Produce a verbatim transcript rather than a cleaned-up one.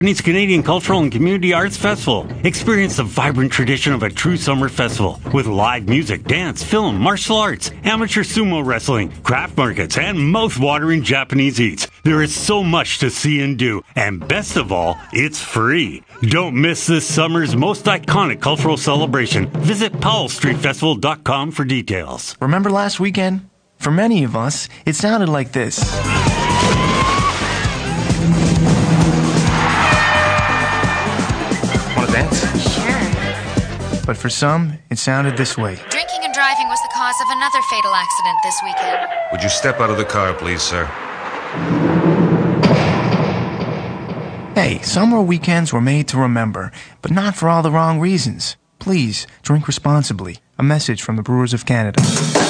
Japanese Canadian Cultural and Community Arts Festival. Experience the vibrant tradition of a true summer festival with live music, dance, film, martial arts, amateur sumo wrestling, craft markets, and mouth-watering Japanese eats. There is so much to see and do, and best of all, it's free. Don't miss this summer's most iconic cultural celebration. Visit powell street festival dot com for details. Remember last weekend? For many of us, it sounded like this. But for some, it sounded this way. Drinking and driving was the cause of another fatal accident this weekend. Would you step out of the car, please, sir? Hey, summer weekends were made to remember, but not for all the wrong reasons. Please, drink responsibly. A message from the Brewers of Canada.